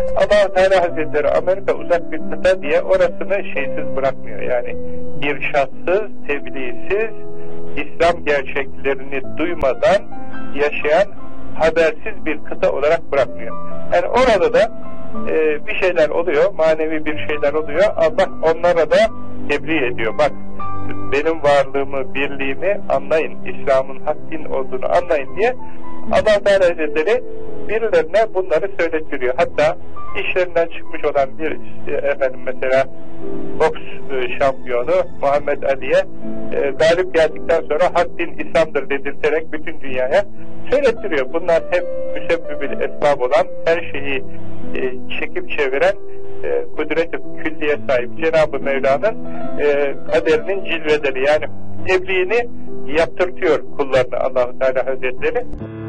Allah-u Teala Hazretleri Amerika uzak bir kıta diye orasını şeysiz bırakmıyor. Yani irşatsız, tebliğsiz, İslam gerçeklerini duymadan yaşayan habersiz bir kıta olarak bırakmıyor. Yani orada da bir şeyler oluyor, manevi bir şeyler oluyor. Allah onlara da tebliğ ediyor. Bak, benim varlığımı, birliğimi anlayın, İslam'ın hak din olduğunu anlayın diye Allah Teala Hazretleri birilerine bunları söylettiriyor. Hatta işlerinden çıkmış olan bir mesela boks şampiyonu Muhammed Ali'ye galip geldikten sonra hak din İslam'dır dedirterek bütün dünyaya söylettiriyor. Bunlar hep müsebbibil esbab olan, her şeyi çekip çeviren kudret-i külliye sahip Cenab-ı Mevla'nın kaderinin cilveleri, yani tebliğini yaptırtıyor kullarına Allah-u Teala Hazretleri.